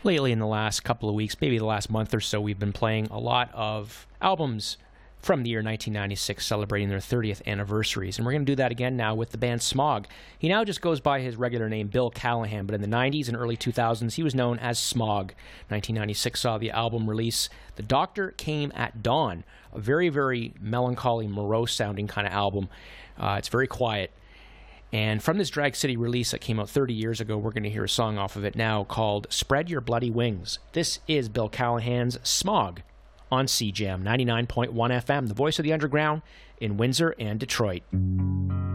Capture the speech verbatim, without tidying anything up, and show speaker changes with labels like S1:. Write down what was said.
S1: Lately, in the last couple of weeks, maybe the last month or so, we've been playing a lot of albums from the year nineteen ninety-six celebrating their thirtieth anniversaries. And we're going to do that again now with the band Smog. He now just goes by his regular name, Bill Callahan, but in the nineties and early two thousands, he was known as Smog. nineteen ninety-six saw the album release The Doctor Came at Dawn, a very, very melancholy, morose-sounding kind of album. Uh, it's very quiet. And from this Drag City release that came out thirty years ago, we're going to hear a song off of it now called Spread Your Bloody Wings. This is Bill Callahan's Smog on C J A M ninety-nine point one F M, the voice of the underground in Windsor and Detroit.